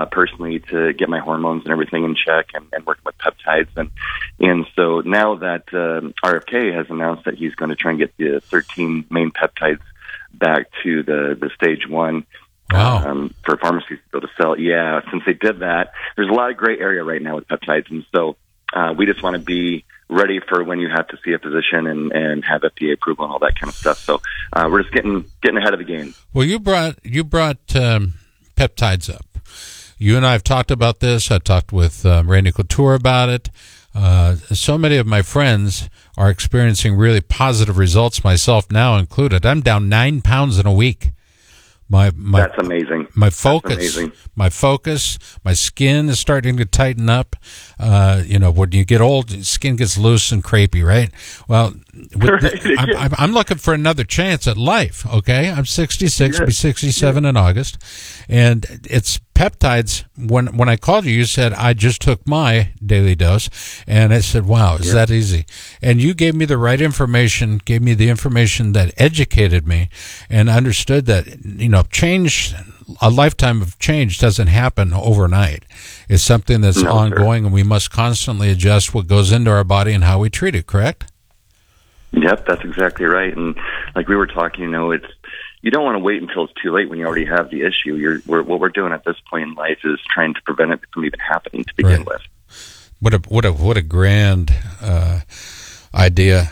personally to get my hormones and everything in check and working with peptides. And so now that RFK has announced that he's going to try and get the 13 main peptides back to the stage 1 for pharmacies to be able to sell. Yeah, since they did that, there's a lot of gray area right now with peptides. And so we just want to be ready for when you have to see a physician and have FDA approval and all that kind of stuff. So we're just getting ahead of the game. Well, you brought peptides up. You and I have talked about this. I talked with Randy Couture about it. So many of my friends are experiencing really positive results, myself now included. I'm down 9 pounds in a week. That's amazing. My focus, my skin is starting to tighten up. When you get old, skin gets loose and crepey, right? Well, I'm looking for another chance at life. Okay, I'm 66, be 67 in August, and it's peptides. When I called you, you said I just took my daily dose, and I said, "Wow, is that easy?" And you gave me the right information, gave me the information that educated me, and understood that change. A lifetime of change doesn't happen overnight. It's something that's ongoing, and we must constantly adjust what goes into our body and how we treat it, correct? Yep, that's exactly right. And like we were talking, it's you don't want to wait until it's too late when you already have the issue. What we're doing at this point in life is trying to prevent it from even happening to begin with. What a grand idea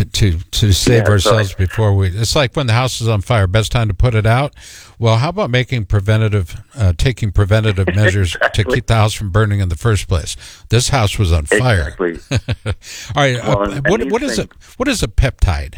to save ourselves before we. It's like when the house is on fire. Best time to put it out. Well, how about taking preventative measures to keep the house from burning in the first place? This house was on fire. Exactly. All right. What is a peptide?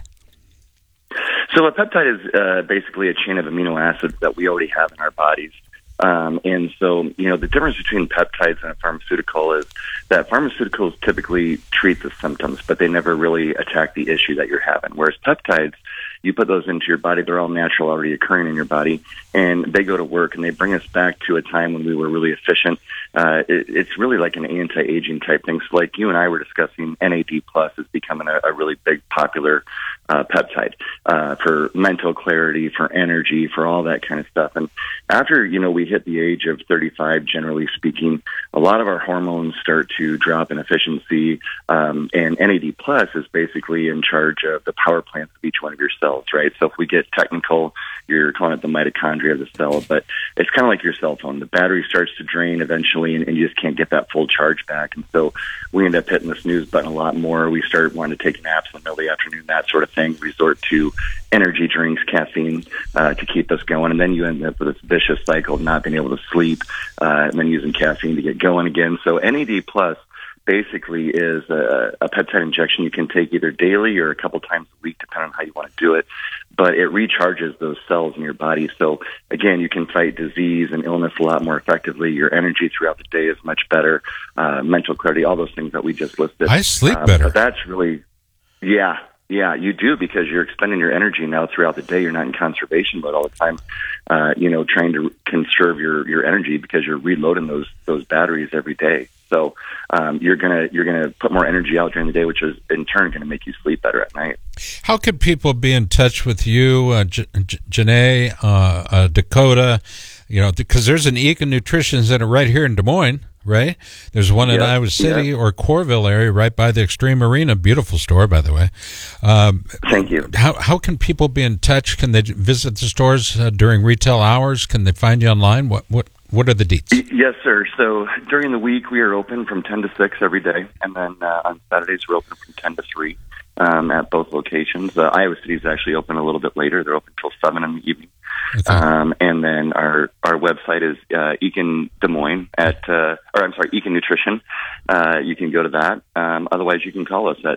So a peptide is basically a chain of amino acids that we already have in our bodies. And so, the difference between peptides and a pharmaceutical is that pharmaceuticals typically treat the symptoms, but they never really attack the issue that you're having. Whereas peptides, you put those into your body, they're all natural, already occurring in your body, and they go to work and they bring us back to a time when we were really efficient. It's really like an anti-aging type thing. So like you and I were discussing, NAD+ is becoming a really big popular peptide for mental clarity, for energy, for all that kind of stuff. And after, we hit the age of 35, generally speaking, a lot of our hormones start to drop in efficiency. And NAD+ is basically in charge of the power plants of each one of your cells, right? So if we get technical, you're calling it the mitochondria of the cell, but it's kind of like your cell phone. The battery starts to drain eventually, and you just can't get that full charge back. And so we end up hitting the snooze button a lot more. We start wanting to take naps in the middle of the afternoon, that sort of thing. Resort to energy drinks, caffeine to keep us going. And then you end up with this vicious cycle of not being able to sleep and then using caffeine to get going again. So NAD+ basically is a peptide injection you can take either daily or a couple times a week, depending on how you want to do it. But it recharges those cells in your body. So, again, you can fight disease and illness a lot more effectively. Your energy throughout the day is much better. Mental clarity, all those things that we just listed. I sleep better. But that's really, yeah, you do, because you're expending your energy now throughout the day. You're not in conservation mode all the time, trying to conserve your energy because you're reloading those batteries every day. So you're gonna put more energy out during the day, which is in turn going to make you sleep better at night. How can people be in touch with you, Janae, Dakota? Because there's an Eakin Nutrition Center right here in Des Moines, right? There's one in Iowa City or Corville area, right by the Extreme Arena. Beautiful store, by the way. Thank you. How can people be in touch? Can they visit the stores during retail hours? Can they find you online? What are the deets? Yes, sir. So during the week, we are open from 10 to 6 every day. And then on Saturdays, we're open from 10 to 3 at both locations. Iowa City is actually open a little bit later. They're open until 7 in the evening. Okay. And then our website is Eakin Des Moines Eakin Nutrition. You can go to that. Otherwise, you can call us at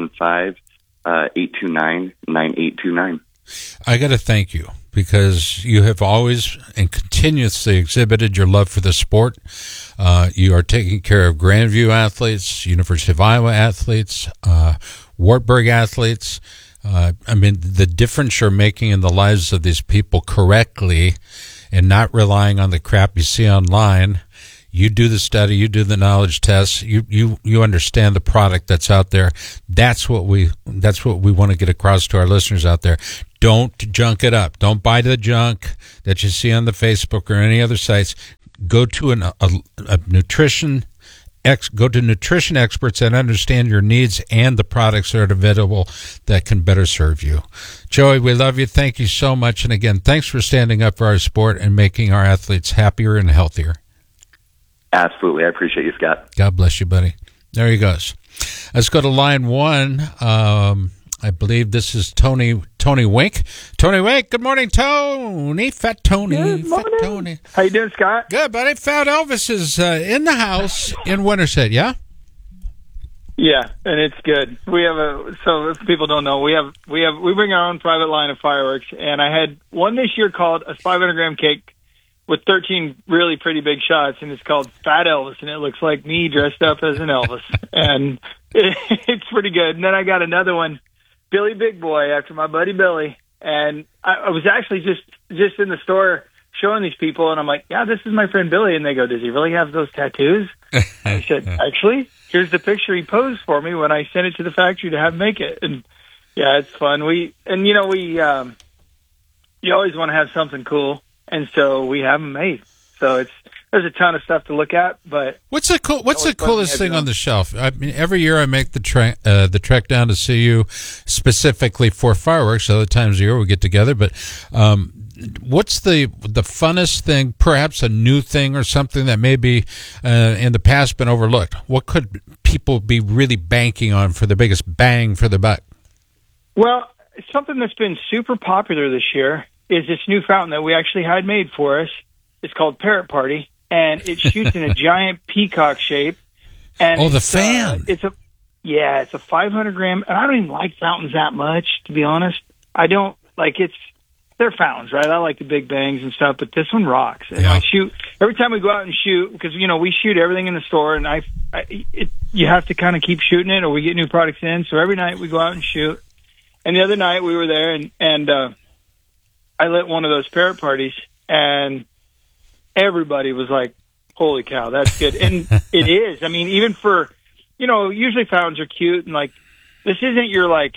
515-829-9829. I got to thank you, because you have always and continuously exhibited your love for the sport. You are taking care of Grandview athletes, University of Iowa athletes, Wartburg athletes. The difference you're making in the lives of these people correctly, and not relying on the crap you see online. You do the study, you do the knowledge tests, you understand the product that's out there. That's what we want to get across to our listeners out there. Don't junk it up. Don't buy the junk that you see on the Facebook or any other sites. go to a nutrition go to nutrition experts that understand your needs and the products that are available that can better serve you. Joey, we love you. Thank you so much. And again, thanks for standing up for our sport and making our athletes happier and healthier. Absolutely. I appreciate you, Scott. God bless you, buddy. There he goes. Let's go to line one. I believe this is Tony Wink. Tony Wink, good morning, Tony. Fat Tony. Good morning. Fat Tony. How you doing, Scott? Good, buddy. Fat Elvis is in the house in Winterset, yeah? Yeah, and it's good. We have so if people don't know, we bring our own private line of fireworks, and I had one this year called a 500-gram cake with 13 really pretty big shots, and it's called Fat Elvis, and it looks like me dressed up as an Elvis, and it's pretty good. And then I got another one, Billy Big Boy, after my buddy Billy, and I was actually just in the store showing these people, and I'm like, yeah, this is my friend Billy, and they go, does he really have those tattoos? I said, actually, here's the picture he posed for me when I sent it to the factory to have him make it, and yeah, it's fun. You always want to have something cool, and so we have them made. So there's a ton of stuff to look at, but what's the coolest thing on the shelf? I mean, every year I make the trek down to see you specifically for fireworks. Other times of year we get together, but what's the funnest thing? Perhaps a new thing or something that maybe in the past been overlooked. What could people be really banking on for the biggest bang for the buck? Well, something that's been super popular this year is this new fountain that we actually had made for us. It's called Parrot Party, and it shoots in a giant peacock shape. And the fan! It's a 500-gram, and I don't even like fountains that much, to be honest. I don't like they're fountains, right? I like the big bangs and stuff, but this one rocks. And yeah. I shoot every time we go out and shoot, because we shoot everything in the store, and you have to kind of keep shooting it, or we get new products in. So every night we go out and shoot. And the other night we were there, and I lit one of those Parrot Parties, and everybody was like, holy cow, that's good. And it is. I mean, even for, usually fountains are cute, and like, this isn't your like,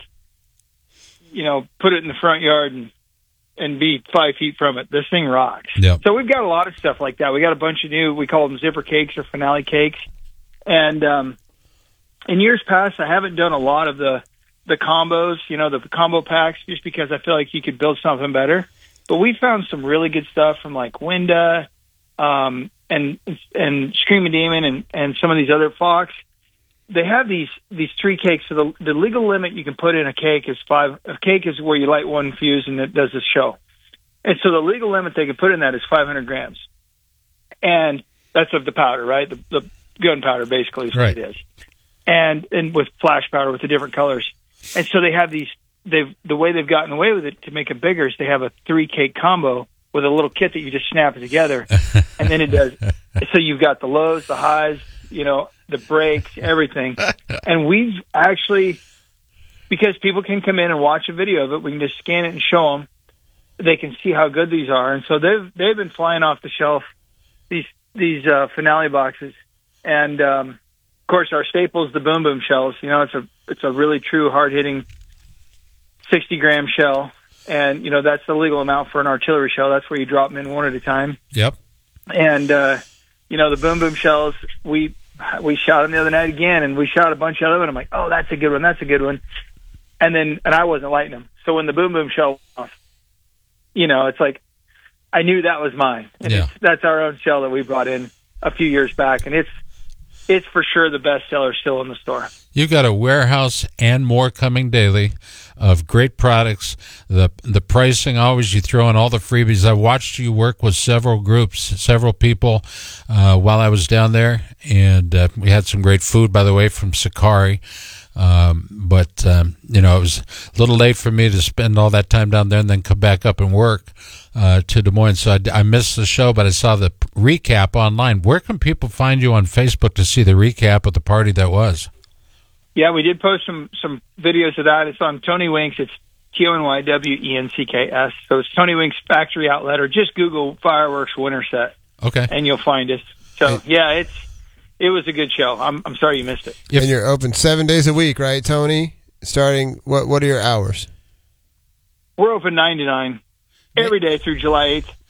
put it in the front yard and be 5 feet from it. This thing rocks. Yep. So we've got a lot of stuff like that. We got a bunch of new, we call them zipper cakes or finale cakes. And in years past, I haven't done a lot of the combos, the combo packs, just because I feel like you could build something better. But we found some really good stuff from like Winda, and Screaming Demon and some of these other Fox. They have these 3 cakes. So the legal limit you can put in a cake is 5. A cake is where you light one fuse and it does this show. And so the legal limit they can put in that is 500 grams. And that's of the powder, right? The gunpowder basically is right. What it is. And with flash powder with the different colors. And so they have these, the way they've gotten away with it to make it bigger is they have a 3 cake combo with a little kit that you just snap together. And then it does. So you've got the lows, the highs, the breaks, everything. And we've actually, because people can come in and watch a video of it, we can just scan it and show them. They can see how good these are. And so they've been flying off the shelf, these finale boxes. And, of course, our staple is the Boom Boom shells. It's a really true hard-hitting 60-gram shell. And, that's the legal amount for an artillery shell. That's where you drop them in one at a time. Yep. And, the Boom Boom shells, we shot them the other night again, and we shot a bunch of them, and I'm like, oh, that's a good one, that's a good one. And I wasn't lighting them. So when the Boom Boom shell went off, it's like, I knew that was mine. And yeah. That's our own shell that we brought in a few years back, and it's for sure the best seller still in the store. You've got a warehouse and more coming daily of great products. The pricing, always you throw in all the freebies. I watched you work with several groups, several people while I was down there, and we had some great food, by the way, from Sakari. But it was a little late for me to spend all that time down there and then come back up and work to Des Moines. So I missed the show, but I saw the recap online. Where can people find you on Facebook to see the recap of the party that was? Yeah, we did post some videos of that. It's on Tony Winks. It's TonyWenks. So it's Tony Winks Factory Outlet, or just Google Fireworks Winterset. Okay. And you'll find us. So, yeah, it was a good show. I'm sorry you missed it. And you're open 7 days a week, right, Tony? Starting, what are your hours? We're open 9 to 9 every day through July 8th.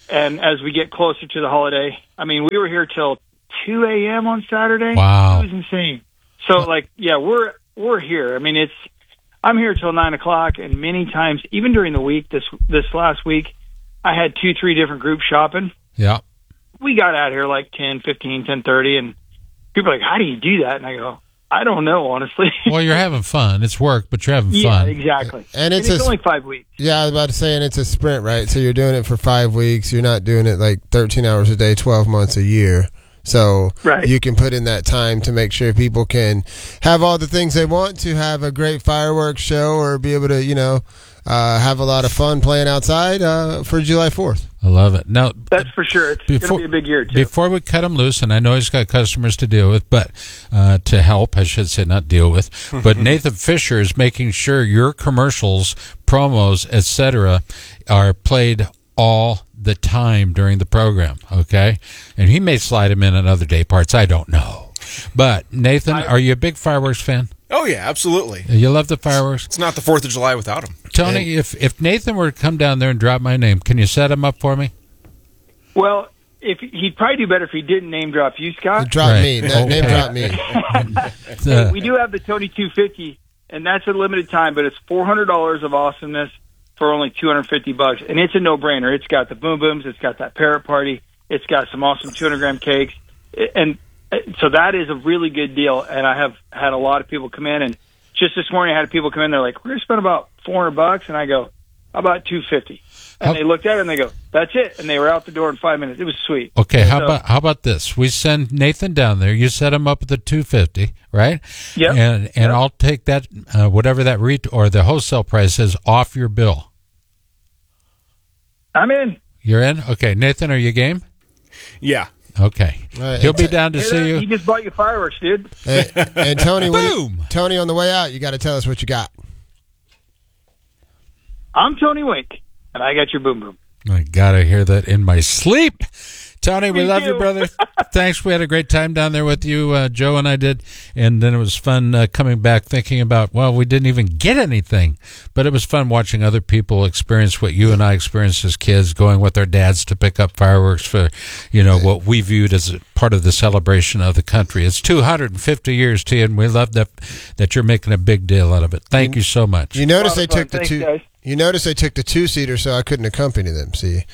And as we get closer to the holiday, I mean, we were here till 2 a.m. on Saturday. Wow. It was insane. So, we're here. I mean, I'm here till 9 o'clock, and many times, even during the week, this last week, I had 2-3 different groups shopping. Yeah. We got out here like 10:15, 10:30, and people are like, how do you do that? And I go, I don't know, honestly. Well, you're having fun. It's work, but you're having fun. Yeah, exactly. And it's only 5 weeks. Yeah, I was about to say, and it's a sprint, right? So you're doing it for 5 weeks. You're not doing it like 13 hours a day, 12 months a year. So you can put in that time to make sure people can have all the things they want to have a great fireworks show or be able to, have a lot of fun playing outside for July 4th. I love it. Now, that's for sure. It's going to be a big year, too. Before we cut him loose, and I know he's got customers to deal with, but to help, I should say, not deal with, but Nathan Fisher is making sure your commercials, promos, etc., are played all the time during the program, okay? And he may slide him in other day parts. I don't know. But, Nathan, are you a big fireworks fan? Oh, yeah, absolutely. You love the fireworks? It's not the 4th of July without him. Tony, if Nathan were to come down there and drop my name, can you set him up for me? Well, he'd probably do better if he didn't name drop you, Scott. Drop me. Name drop me. We do have the Tony 250, and that's a limited time, but it's $400 of awesomeness for only $250, and it's a no-brainer. It's got the boom booms, it's got that parrot party, it's got some awesome 200-gram cakes, and so that is a really good deal. And I have had a lot of people come in, and just this morning I had people come in. They're like, "We're going to spend about $400," and I go, "How about $250?" And they looked at it and they go, "That's it," and they were out the door in 5 minutes. It was sweet. Okay, how about this? We send Nathan down there. You set him up with the $250, right? Yeah. And I'll take that whatever that or the wholesale price is off your bill. I'm in. You're in? Okay, Nathan, are you game? Yeah. Okay. Right. He'll be down to see you. He just bought you fireworks, dude. And Tony, Boom! Tony, on the way out, you got to tell us what you got. I'm Tony Wink, and I got your boom boom. I gotta hear that in my sleep. Tony, we Me love too. you, brother. Thanks. We had a great time down there with you. Joe and I did. And then it was fun coming back thinking about, well, we didn't even get anything. But it was fun watching other people experience what you and I experienced as kids, going with our dads to pick up fireworks for, what we viewed as a part of the celebration of the country. It's 250 years to you, and we love that you're making a big deal out of it. Thank you so much. You notice they took Thanks, guys. You notice they took the 2-seater, so I couldn't accompany them. See,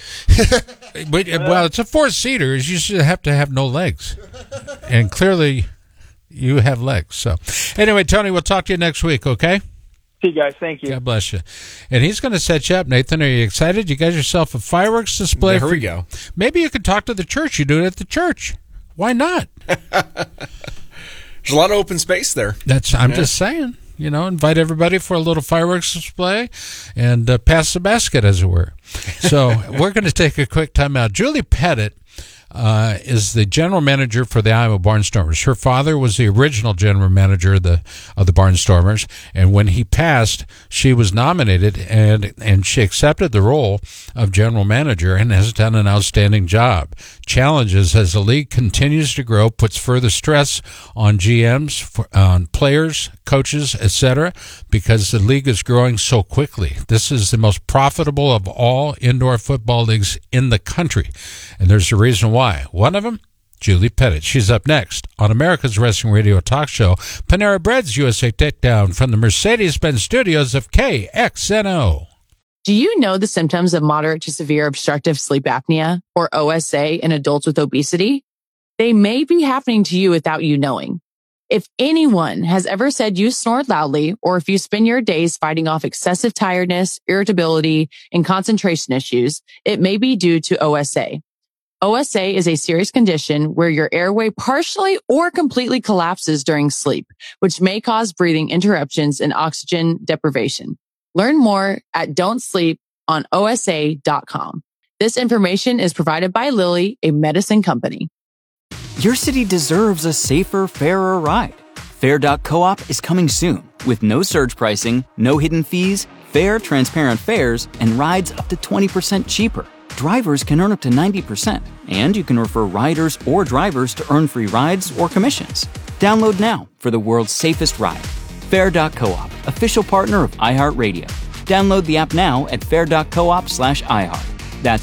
Well, it's a 4-seater. You should have to have no legs, and clearly, you have legs. So, anyway, Tony, we'll talk to you next week. Okay. See you guys. Thank you. God bless you. And he's going to set you up, Nathan. Are you excited? You got yourself a fireworks display. There we go. Maybe you could talk to the church. You do it at the church. Why not? There's a lot of open space there. I'm just saying. Invite everybody for a little fireworks display and pass the basket, as it were. So we're going to take a quick time out. Julie Pettit is the general manager for the Iowa Barnstormers. Her father was the original general manager of the Barnstormers, and when he passed, she was nominated, and she accepted the role of general manager and has done an outstanding job. Challenges as the league continues to grow puts further stress on GMs, on players, coaches, etc., because the league is growing so quickly. This is the most profitable of all indoor football leagues in the country, and there's a reason why. One of them, Julie Pettit. She's up next on America's Wrestling Radio Talk Show, Panera Bread's USA Takedown from the Mercedes-Benz studios of KXNO. Do you know the symptoms of moderate to severe obstructive sleep apnea, or OSA, in adults with obesity? They may be happening to you without you knowing. If anyone has ever said you snore loudly, or if you spend your days fighting off excessive tiredness, irritability, and concentration issues, it may be due to OSA. OSA is a serious condition where your airway partially or completely collapses during sleep, which may cause breathing interruptions and oxygen deprivation. Learn more at don'tsleeponosa.com. This information is provided by Lilly, a medicine company. Your city deserves a safer, fairer ride. Fair.coop is coming soon with no surge pricing, no hidden fees, fair, transparent fares, and rides up to 20% cheaper. Drivers can earn up to 90%, and you can refer riders or drivers to earn free rides or commissions. Download now for the world's safest ride. Fair.coop, official partner of iHeartRadio. Download the app now at fair.coop/iHeart. That's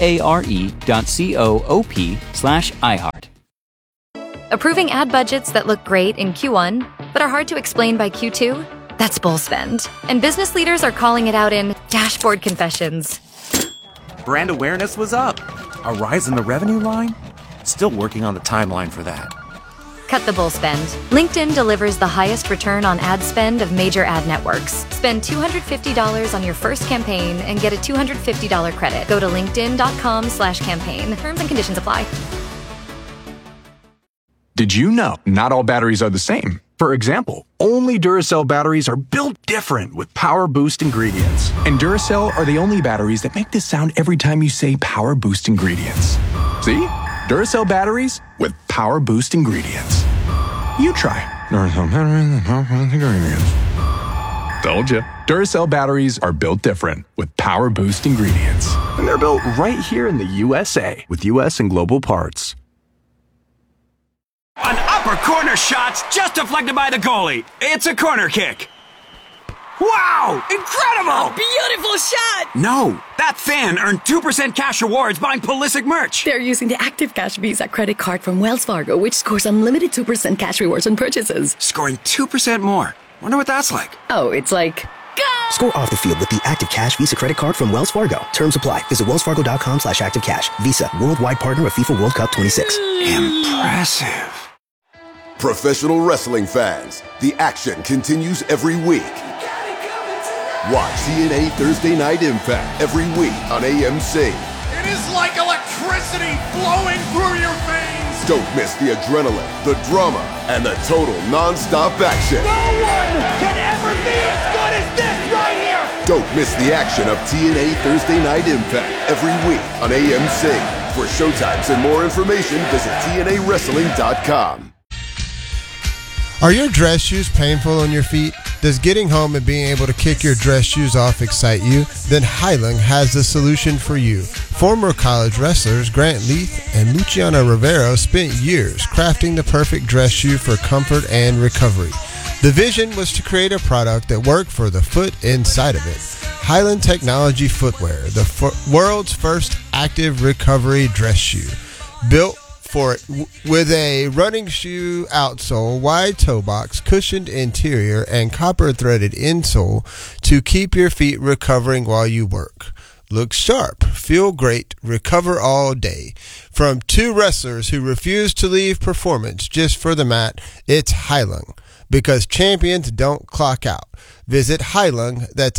FARE.coop/iHeart. Approving ad budgets that look great in Q1, but are hard to explain by Q2? That's bull spend. And business leaders are calling it out in dashboard confessions. Brand awareness was up. A rise in the revenue line? Still working on the timeline for that. Cut the bull spend. LinkedIn delivers the highest return on ad spend of major ad networks. Spend $250 on your first campaign and get a $250 credit. Go to linkedin.com/campaign. Terms and conditions apply. Did you know not all batteries are the same? For example, only Duracell batteries are built different with Power Boost ingredients. And Duracell are the only batteries that make this sound every time you say Power Boost ingredients. See? Duracell batteries with Power Boost ingredients. You try. Duracell batteries with Power Boost ingredients. Told ya. Duracell batteries are built different with Power Boost ingredients. And they're built right here in the USA with US and global parts. An upper corner shot's just deflected by the goalie. It's a corner kick. Wow! Incredible! A beautiful shot! No, that fan earned 2% cash rewards buying Pulisic merch. They're using the Active Cash Visa credit card from Wells Fargo, which scores unlimited 2% cash rewards on purchases. Scoring 2% more. Wonder what that's like. Oh, it's like... Go! Score off the field with the Active Cash Visa credit card from Wells Fargo. Terms apply. Visit wellsfargo.com/activecash. Visa, worldwide partner of FIFA World Cup 26. Impressive. Professional wrestling fans, the action continues every week. Watch TNA Thursday Night Impact every week on AMC. It is like electricity flowing through your veins. Don't miss the adrenaline, the drama, and the total non-stop action. No one can ever be as good as this right here. Don't miss the action of TNA Thursday Night Impact every week on AMC. For showtimes and more information, visit TNAWrestling.com. Are your dress shoes painful on your feet? Does getting home and being able to kick your dress shoes off excite you? Then Hyling has the solution for you. Former college wrestlers Grant Leith and Luciano Rivero spent years crafting the perfect dress shoe for comfort and recovery. The vision was to create a product that worked for the foot inside of it. Hyland Technology Footwear, the world's first active recovery dress shoe. Built for it with a running shoe outsole, wide toe box, cushioned interior, and copper threaded insole to keep your feet recovering while you work. Look sharp, feel great, recover all day. From two wrestlers who refuse to leave performance just for the mat, it's Hyling. Because champions don't clock out. Visit Hyling, that's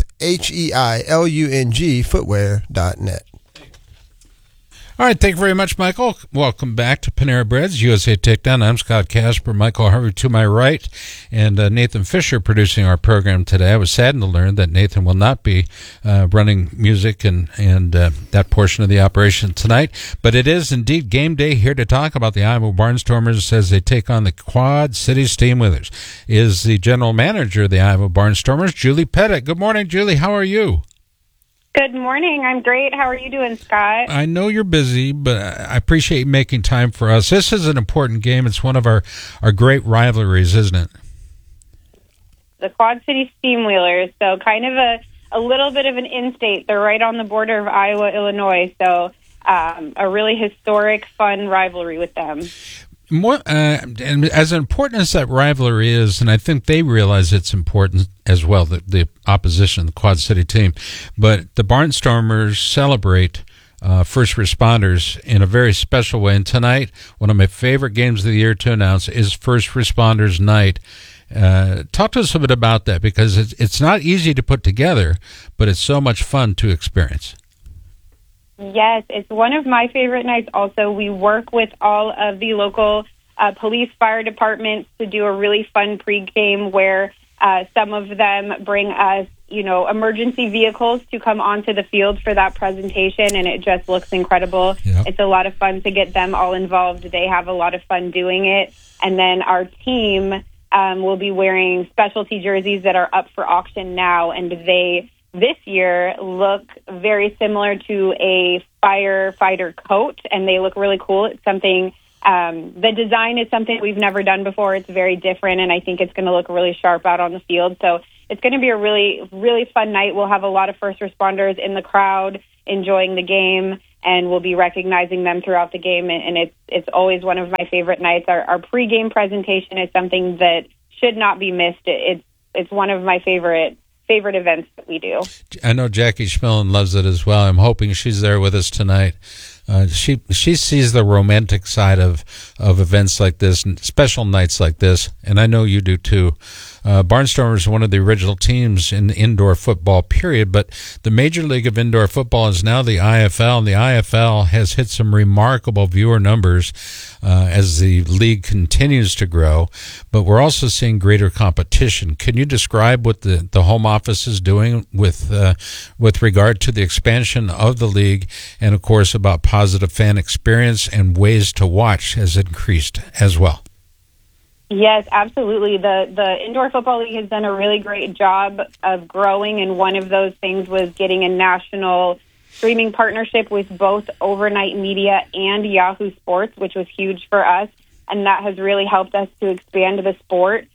HEILUNG footwear.net. All right, thank you very much, Michael. Welcome back to Panera Bread's USA Takedown. I'm Scott Casper, Michael Harvey to my right, and Nathan Fisher producing our program today. I was saddened to learn that Nathan will not be running music and that portion of the operation tonight, but it is indeed game day. Here to talk about the Iowa Barnstormers as they take on the Quad City Steamwheelers is the general manager of the Iowa Barnstormers, Julie Pettit. Good morning, Julie. How are you? Good morning. I'm great. How are you doing, Scott? I know you're busy, but I appreciate you making time for us. This is an important game. It's one of our great rivalries, isn't it? The Quad City Steamwheelers, so kind of a little bit of an in-state. They're right on the border of Iowa, Illinois, so a really historic, fun rivalry with them. More, and as important as that rivalry is, and I think they realize it's important as well, the opposition, the Quad City team, but the Barnstormers celebrate first responders in a very special way. And tonight, one of my favorite games of the year to announce is First Responders Night. Talk to us a bit about that, because it's not easy to put together, but it's so much fun to experience. Yes, it's one of my favorite nights also. We work with all of the local police, fire departments to do a really fun pregame where some of them bring us, emergency vehicles to come onto the field for that presentation, and it just looks incredible. Yep. It's a lot of fun to get them all involved. They have a lot of fun doing it. And then our team will be wearing specialty jerseys that are up for auction now, and they this year look very similar to a firefighter coat, and they look really cool. It's something, the design is something we've never done before. It's very different, and I think it's going to look really sharp out on the field. So it's going to be a really, really fun night. We'll have a lot of first responders in the crowd. enjoying the game, and we'll be recognizing them throughout the game. And it's always one of my favorite nights. Our pregame presentation is something that should not be missed. It's one of my favorite events that we do. I know Jackie Schmillen loves it as well. I'm hoping she's there with us tonight. She sees the romantic side of events like this and special nights like this, and I know you do too. Barnstormers is one of the original teams in indoor football, period, but the Major League of Indoor Football is now the IFL, and the IFL has hit some remarkable viewer numbers as the league continues to grow, but we're also seeing greater competition. Can you describe what the home office is doing with regard to the expansion of the league, and of course about positive fan experience and ways to watch has increased as well? Yes, absolutely. The Indoor Football League has done a really great job of growing, and one of those things was getting a national streaming partnership with both Overnight Media and Yahoo Sports, which was huge for us, and that has really helped us to expand the sport.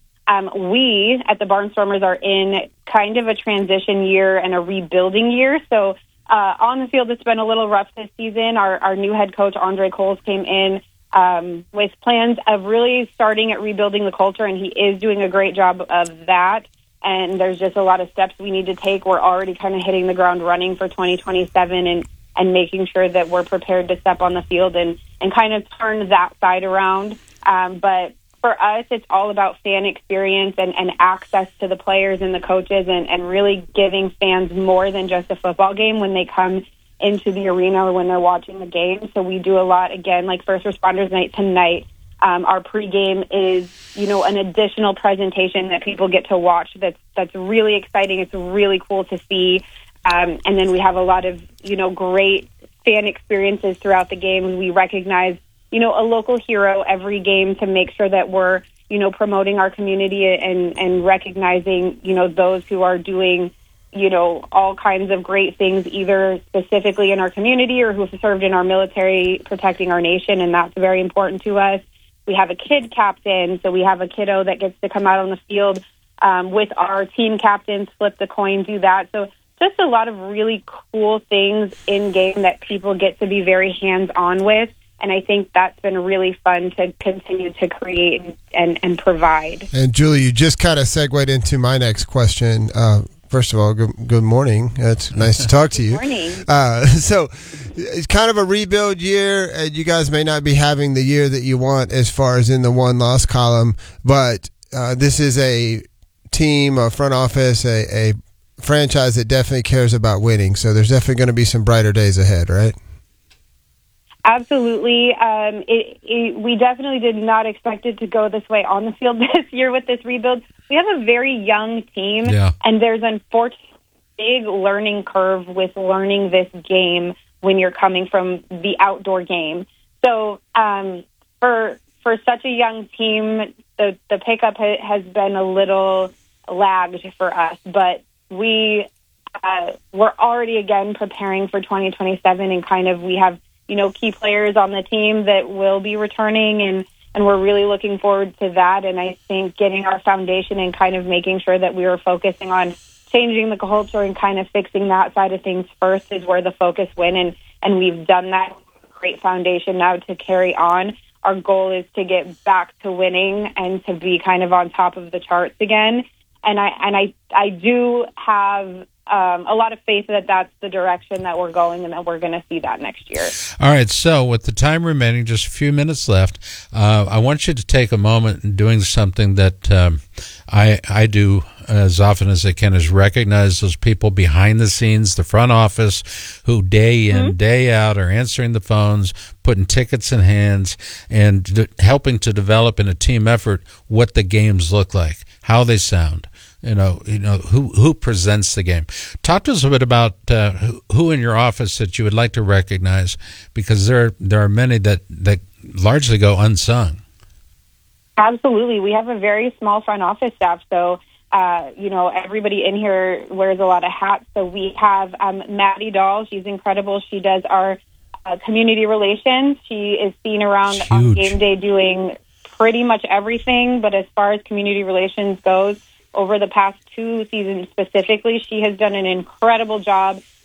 We, at the Barnstormers, are in kind of a transition year and a rebuilding year, so on the field it's been a little rough this season. Our new head coach, Andre Coles, came in with plans of really starting at rebuilding the culture, and he is doing a great job of that. And there's just a lot of steps we need to take. We're already kind of hitting the ground running for 2027 and making sure that we're prepared to step on the field and kind of turn that side around. But for us, it's all about fan experience and access to the players and the coaches and really giving fans more than just a football game when they come into the arena or when they're watching the game. So we do a lot, again, like First Responders Night tonight. Our pregame is, an additional presentation that people get to watch that's really exciting. It's really cool to see. And then we have a lot of, great fan experiences throughout the game. We recognize, a local hero every game to make sure that we're, promoting our community and recognizing, those who are doing all kinds of great things, either specifically in our community or who have served in our military protecting our nation, and that's very important to us. We have a kid captain, so we have a kiddo that gets to come out on the field with our team captains, flip the coin, do that. So just a lot of really cool things in game that people get to be very hands-on with, and I think that's been really fun to continue to create and provide. And Julie, you just kind of segued into my next question. First of all, good morning. It's nice to talk to you. Good morning. So it's kind of a rebuild year, and you guys may not be having the year that you want as far as in the one-loss column, but this is a team, a front office, a franchise that definitely cares about winning. So there's definitely going to be some brighter days ahead, right? Absolutely. We definitely did not expect it to go this way on the field this year with this rebuild. We have a very young team, and there's unfortunately a big learning curve with learning this game when you're coming from the outdoor game. So for such a young team, the pickup has been a little lagged for us, but we're already, again, preparing for 2027, and kind of we have key players on the team that will be returning, and we're really looking forward to that. And I think getting our foundation and kind of making sure that we are focusing on changing the culture and kind of fixing that side of things first is where the focus went. And we've done that. Great foundation now to carry on. Our goal is to get back to winning and to be kind of on top of the charts again. And I do have a lot of faith that that's the direction that we're going, and that we're going to see that next year. All right, so with the time remaining, just a few minutes left, I want you to take a moment in doing something that I do as often as I can, is recognize those people behind the scenes, the front office, who day in, day out are answering the phones, putting tickets in hands, and helping to develop in a team effort what the games look like, how they sound. Who presents the game. Talk to us a bit about who in your office that you would like to recognize, because there are many that largely go unsung. Absolutely. We have a very small front office staff, so everybody in here wears a lot of hats. So we have Maddie Dahl. She's incredible. She does our community relations. She is seen around on game day doing pretty much everything, but as far as community relations goes, over the past 2 seasons specifically, she has done an incredible job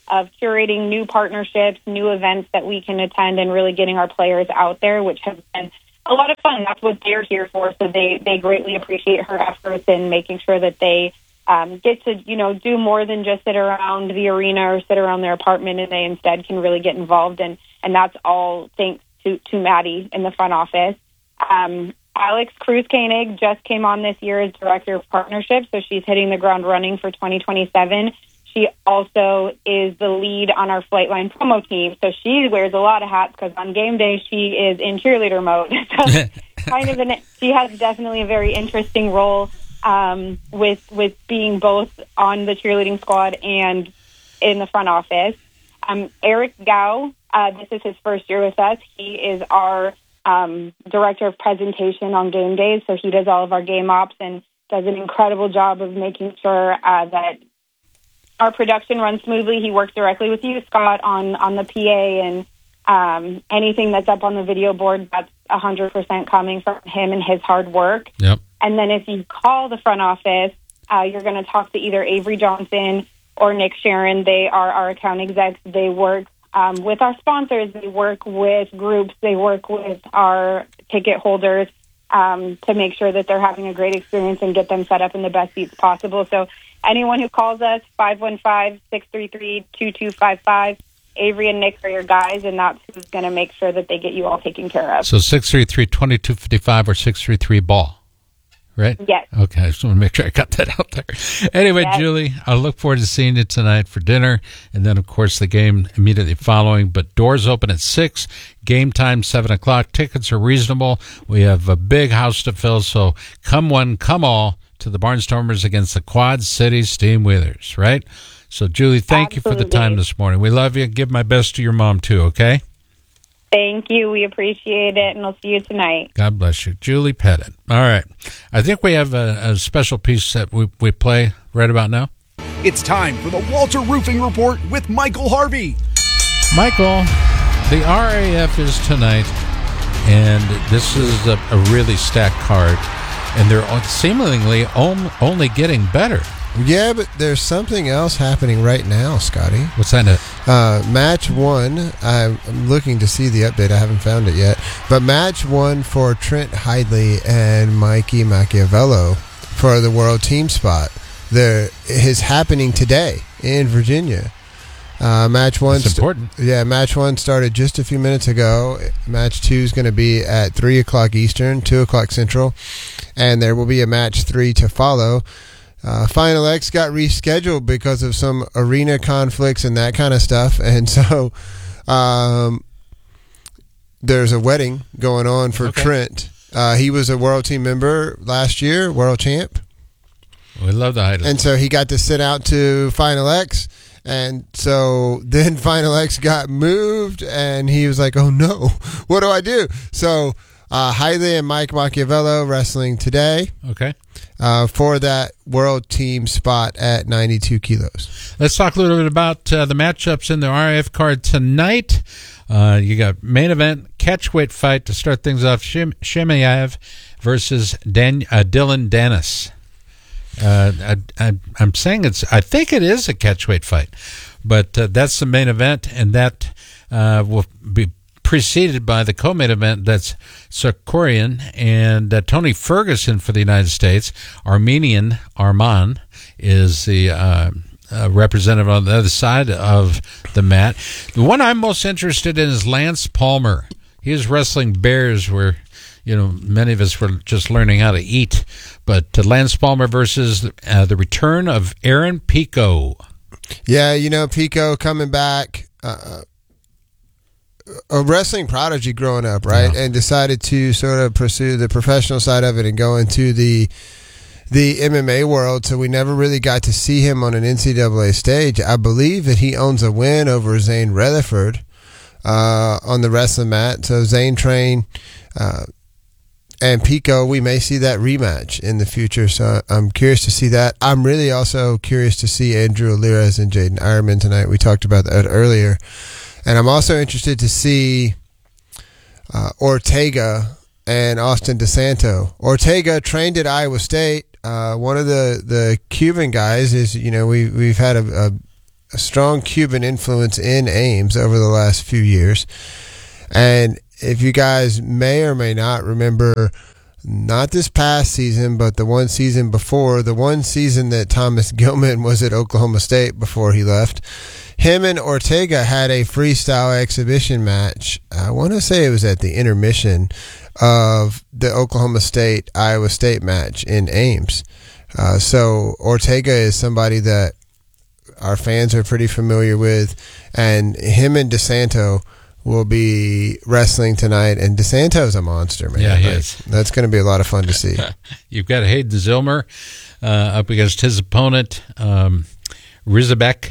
curating new partnerships, new events that we can attend, and really getting our players out there, which has been a lot of fun. That's what they're here for. So they greatly appreciate her efforts in making sure that they get to, do more than just sit around the arena or sit around their apartment, and they instead can really get involved. And that's all thanks to Maddie in the front office. Alex Cruz-Koenig just came on this year as Director of Partnerships, so she's hitting the ground running for 2027. She also is the lead on our Flightline promo team, so she wears a lot of hats because on game day she is in cheerleader mode. So she has definitely a very interesting role with being both on the cheerleading squad and in the front office. Eric Gao, this is his first year with us. He is our Director of Presentation on game days, so he does all of our game ops and does an incredible job of making sure that our production runs smoothly. He works directly with you, Scott, on the PA, and anything that's up on the video board, that's 100% coming from him and his hard work. Yep. And then if you call the front office, you're going to talk to either Avery Johnson or Nick Sharon. They are our account execs. They work with our sponsors. They work with groups. They work with our ticket holders to make sure that they're having a great experience and get them set up in the best seats possible. So anyone who calls us, 515-633-2255, Avery and Nick are your guys, and that's who's going to make sure that they get you all taken care of. So 633-2255 or 633-BALL. Right? Yes. Okay, I just want to make sure I got that out there. Anyway, yes. Julie, I look forward to seeing you tonight for dinner, and then, of course, the game immediately following. But doors open at 6, game time 7 o'clock. Tickets are reasonable. We have a big house to fill, so come one, come all to the Barnstormers against the Quad City Steamwheelers, right? So, Julie, thank you for the time this morning. We love you. Give my best to your mom, too, okay? Thank you. We appreciate it, and we'll see you tonight. God bless you. Julie Pettit. All right. I think we have a special piece that we play right about now. It's time for the Walter Roofing Report with Michael Harvey. Michael, the RAF is tonight, and this is a really stacked card, and they're seemingly only getting better. Yeah, but there's something else happening right now, Scotty. What's that? Match 1, I'm looking to see the update. I haven't found it yet. But match 1 for Trent Hidley and Mikey Machiavello for the world team spot is happening today in Virginia. Match 1. That's important. Yeah, match 1 started just a few minutes ago. Match 2 is going to be at 3 o'clock Eastern, 2 o'clock Central. And there will be a match 3 to follow. Final X got rescheduled because of some arena conflicts and that kind of stuff, and so there's a wedding going on for Trent. He was a world team member last year, world champ. We love the Hidley. And so he got to sit out to Final X, and so then Final X got moved, and he was like, oh no, what do I do? So Hidley and Mike Machiavello wrestling today. Okay. For that world team spot at 92 kilos. Let's talk a little bit about the matchups in the RAF card tonight. You got main event, catchweight fight to start things off. Shemaev versus Dylan Dennis. I'm saying I think it is a catchweight fight, but that's the main event, and that will be preceded by the co-main event. That's Sakorian and Tony Ferguson for the United States. Armenian Arman is the representative on the other side of the mat. The one I'm most interested in is Lance Palmer. He is wrestling bears where, many of us were just learning how to eat. But Lance Palmer versus the return of Aaron Pico. Yeah, Pico coming back. A wrestling prodigy growing up, right? Yeah. And decided to sort of pursue the professional side of it and go into the MMA world. So we never really got to see him on an NCAA stage. I believe that he owns a win over Zane Rutherford on the wrestling mat. So Zane trained and Pico, we may see that rematch in the future. So I'm curious to see that. I'm really also curious to see Andrew Alirez and Jaden Ironman tonight. We talked about that earlier. And I'm also interested to see Ortega and Austin DeSanto. Ortega trained at Iowa State. One of the Cuban guys is, we've had a strong Cuban influence in Ames over the last few years. And if you guys may or may not remember, not this past season, but the one season before, the one season that Thomas Gilman was at Oklahoma State before he left, him and Ortega had a freestyle exhibition match. I want to say it was at the intermission of the Oklahoma State-Iowa State match in Ames. So Ortega is somebody that our fans are pretty familiar with, and him and DeSanto will be wrestling tonight, and DeSanto's a monster, man. Yeah, he is. That's going to be a lot of fun to see. You've got Hayden Zilmer up against his opponent, Rizabek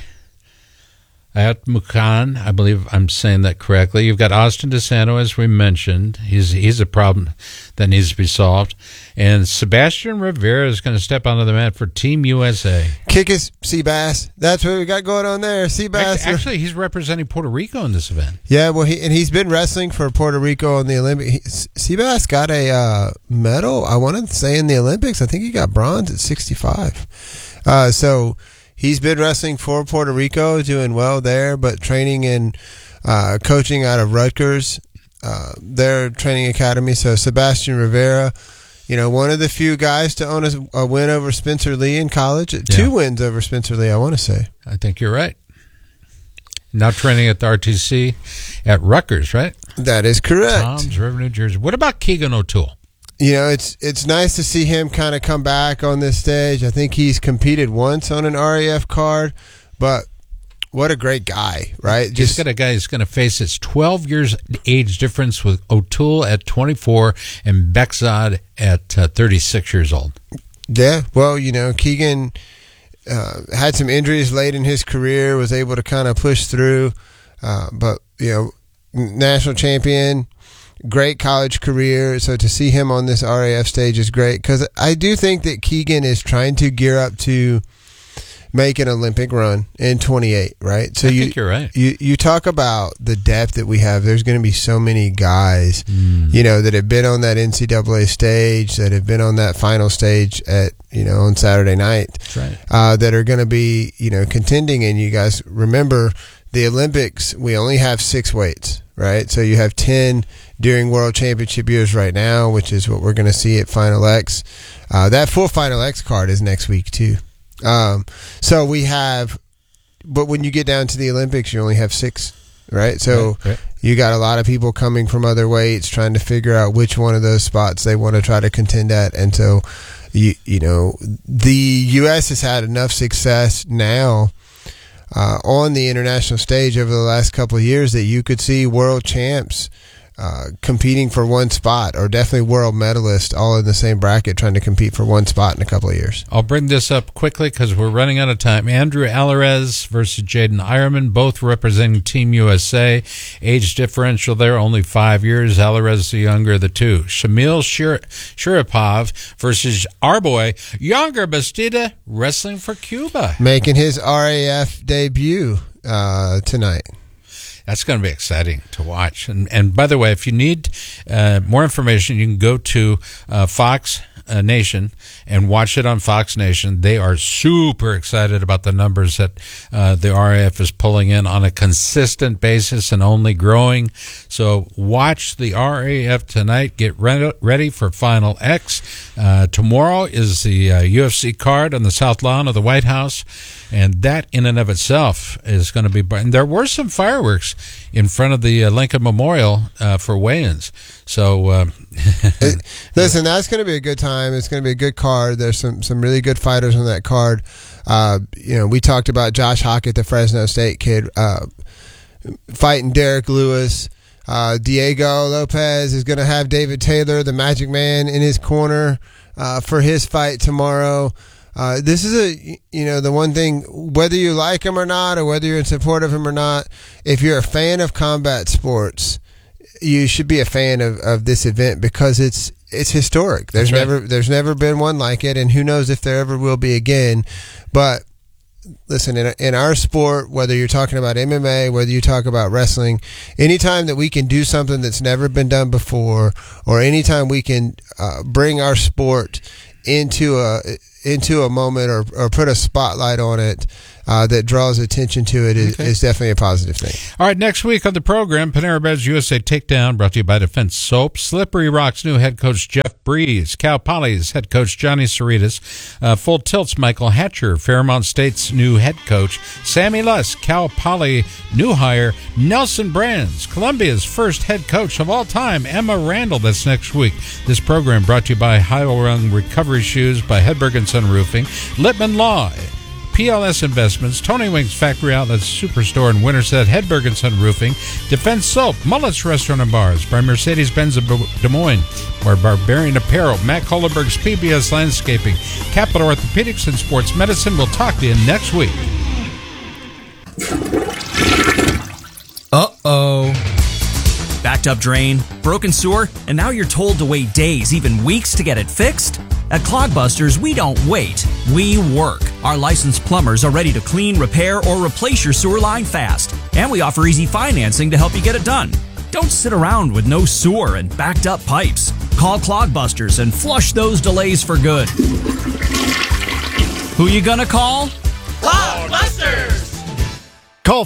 Atmukan. I believe I'm saying that correctly. You've got Austin DeSanto, as we mentioned. He's a problem that needs to be solved. And Sebastian Rivera is going to step onto the mat for Team USA. Kick his Seabass. That's what we got going on there. Seabass. Actually, he's representing Puerto Rico in this event. Yeah, well, he's been wrestling for Puerto Rico in the Olympics. Seabass got a medal, I want to say, in the Olympics. I think he got bronze at 65. So he's been wrestling for Puerto Rico, doing well there, but training and coaching out of Rutgers, their training academy. So Sebastian Rivera, one of the few guys to own a win over Spencer Lee in college. Yeah. 2 wins over Spencer Lee, I want to say. I think you're right. Now training at the RTC at Rutgers, right? That is correct. Toms River, New Jersey. What about Keegan O'Toole? It's nice to see him kind of come back on this stage. I think he's competed once on an RAF card, but what a great guy, right? He's got a guy who's going to face his 12 years age difference with O'Toole at 24 and Bexad at 36 years old. Yeah, well, Keegan had some injuries late in his career, was able to kind of push through, but, national champion, great college career. So to see him on this RAF stage is great, because I do think that Keegan is trying to gear up to make an Olympic run in 28, right? So I think you're right. You talk about the depth that we have. There's going to be so many guys, that have been on that NCAA stage, that have been on that final stage at, on Saturday night. That's right. That are going to be, contending. And you guys remember the Olympics, we only have 6 weights, right? So you have 10 during World Championship years right now, which is what we're going to see at Final X. That full Final X card is next week too. So we have, but when you get down to the Olympics, you only have 6, right? So right. You got a lot of people coming from other weights trying to figure out which one of those spots they want to try to contend at. And so, the U.S. has had enough success now on the international stage over the last couple of years that you could see world champs competing for one spot, or definitely world medalists, all in the same bracket trying to compete for one spot in a couple of years. I'll bring this up quickly because we're running out of time. Andrew Alvarez versus Jaden Ironman, both representing Team USA. Age differential there, only 5 years. Alvarez the younger of the two. Shamil Sharipov versus our boy, Younger Bastida, wrestling for Cuba. Making his RAF debut tonight. That's going to be exciting to watch. And by the way, if you need more information, you can go to Fox Nation and watch it on Fox Nation. They are super excited about the numbers that the RAF is pulling in on a consistent basis and only growing. So watch the RAF tonight. Get ready for Final X. Tomorrow is the UFC card on the South Lawn of the White House. And that in and of itself is going to be... And there were some fireworks in front of the Lincoln Memorial for weigh-ins. So... Listen, that's going to be a good time. It's going to be a good card. There's some really good fighters on that card. We talked about Josh Hockett, the Fresno State kid, fighting Derek Lewis. Diego Lopez is going to have David Taylor, the Magic Man, in his corner for his fight tomorrow. This is the one thing, whether you like him or not, or whether you're in support of him or not, if you're a fan of combat sports, you should be a fan of this event, because it's historic. There's never been one like it, and who knows if there ever will be again. But listen, in our sport, whether you're talking about MMA, whether you talk about wrestling, anytime that we can do something that's never been done before, or anytime we can bring our sport into a moment or put a spotlight on it, that draws attention to it is definitely a positive thing. All right, next week on the program, Panera Bread's USA Takedown, brought to you by Defense Soap, Slippery Rock's new head coach Jeff Breeze, Cal Poly's head coach Johnny Cerritos, Full Tilt's Michael Hatcher, Fairmont State's new head coach Sammy Luss, Cal Poly new hire Nelson Brands, Columbia's first head coach of all time Emma Randall. That's next week. This program brought to you by High Rung Recovery Shoes, by Hedberg & Son Roofing, Littman Law, PLS Investments, Tony Wing's Factory Outlets Superstore in Winterset, Hedberg & Son Roofing, Defense Soap, Mullet's Restaurant and Bars, by Mercedes-Benz of Des Moines, or Barbarian Apparel, Matt Kohlenberg's PBS Landscaping, Capital Orthopedics and Sports Medicine. We'll talk to you next week. Uh-oh. Backed up drain, broken sewer, and now you're told to wait days, even weeks to get it fixed? At Clogbusters, we don't wait, we work. Our licensed plumbers are ready to clean, repair, or replace your sewer line fast. And we offer easy financing to help you get it done. Don't sit around with no sewer and backed up pipes. Call Clogbusters and flush those delays for good. Who you gonna call? Clogbusters! Call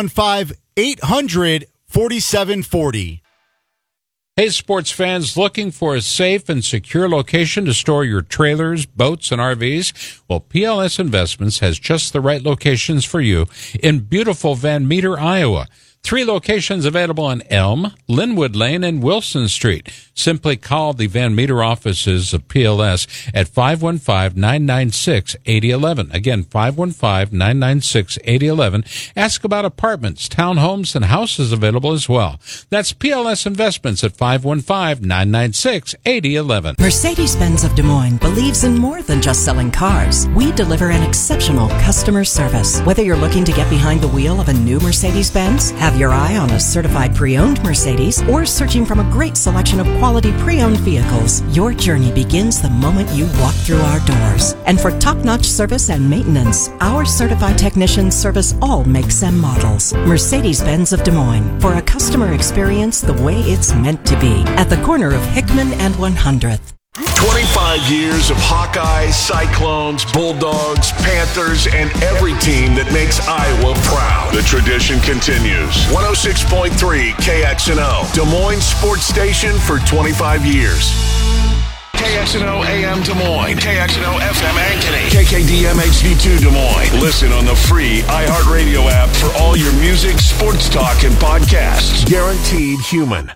515-800-4740. Hey, sports fans, looking for a safe and secure location to store your trailers, boats, and RVs? Well, PLS Investments has just the right locations for you in beautiful Van Meter, Iowa. 3 locations available on Elm, Linwood Lane, and Wilson Street. Simply call the Van Meter offices of PLS at 515-996-8011. Again, 515-996-8011. Ask about apartments, townhomes, and houses available as well. That's PLS Investments at 515-996-8011. Mercedes-Benz of Des Moines believes in more than just selling cars. We deliver an exceptional customer service. Whether you're looking to get behind the wheel of a new Mercedes-Benz, have your eye on a certified pre-owned Mercedes, or searching from a great selection of quality pre-owned vehicles, your journey begins the moment you walk through our doors. And for top-notch service and maintenance, our certified technicians service all makes and models. Mercedes-Benz of Des Moines, for a customer experience the way it's meant to be, at the corner of Hickman and 100th. 25 years of Hawkeyes, Cyclones, Bulldogs, Panthers, and every team that makes Iowa proud. The tradition continues. 106.3 KXNO, Des Moines Sports Station for 25 years. KXNO AM Des Moines, KXNO FM Ankeny, KKDM HD2 Des Moines. Listen on the free iHeartRadio app for all your music, sports talk, and podcasts. Guaranteed human.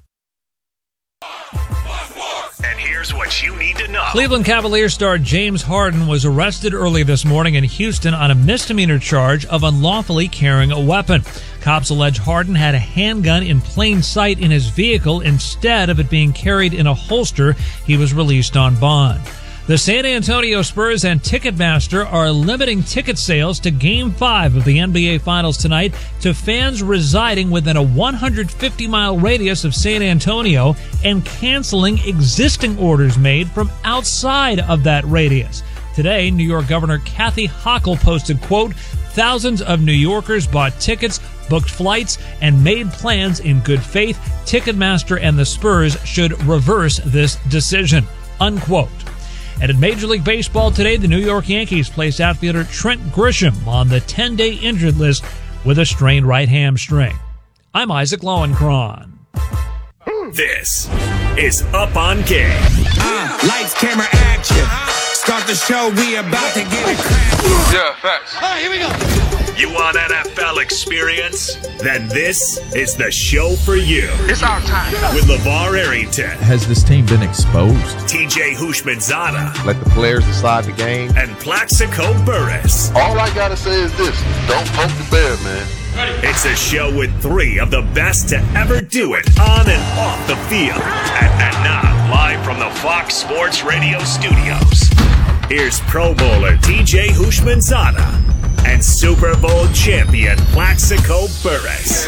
And here's what you need to know. Cleveland Cavaliers star James Harden was arrested early this morning in Houston on a misdemeanor charge of unlawfully carrying a weapon. Cops allege Harden had a handgun in plain sight in his vehicle instead of it being carried in a holster. He was released on bond. The San Antonio Spurs and Ticketmaster are limiting ticket sales to Game 5 of the NBA Finals tonight to fans residing within a 150-mile radius of San Antonio and canceling existing orders made from outside of that radius. Today, New York Governor Kathy Hochul posted, quote, "Thousands of New Yorkers bought tickets, booked flights, and made plans in good faith. Ticketmaster and the Spurs should reverse this decision," unquote. And in Major League Baseball today, the New York Yankees placed outfielder Trent Grisham on the 10-day injured list with a strained right hamstring. I'm Isaac Lowenkron. This is Up on Game. Lights, camera, action. Start the show, we about to get it cracking. Yeah, facts. All right, here we go. You want NFL experience? Then this is the show for you. It's our time. With LeVar Arrington. Has this team been exposed? TJ Houshmandzadeh. Let the players decide the game. And Plaxico Burress. All I gotta say is this: don't poke the bear, man. It's a show with 3 of the best to ever do it on and off the field. And now, live from the Fox Sports Radio studios, here's Pro Bowler TJ Houshmandzadeh and Super Bowl champion Plaxico Burress.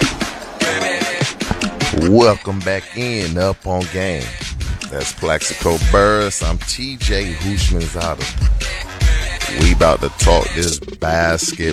Welcome back in Up on Game. That's Plaxico Burress. I'm TJ Houshmandzadeh. We about to talk this basketball.